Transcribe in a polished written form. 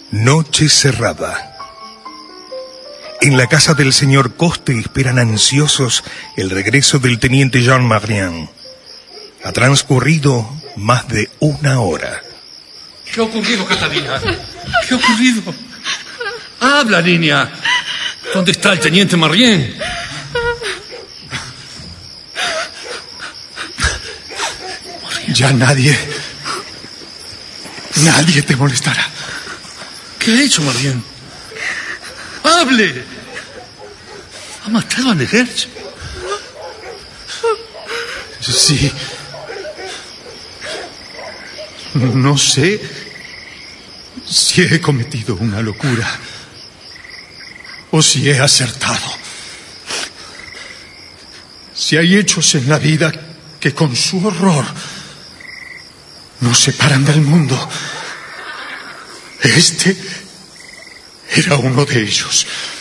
Noche cerrada. En la casa del señor Coste esperan ansiosos el regreso del teniente Jean Marian. Ha transcurrido más de 1 hora. ¿Qué ha ocurrido, Catalina? ¿Qué ha ocurrido? Habla, niña. ¿Dónde está el teniente Marian? Ya nadie te molestará. ¿Qué ha hecho Marian? ¡Hable! ¿Ha matado a Negerche? Sí. No sé si he cometido una locura o si he acertado. Si hay hechos en la vida que con su horror nos separan del mundo, este era uno de ellos.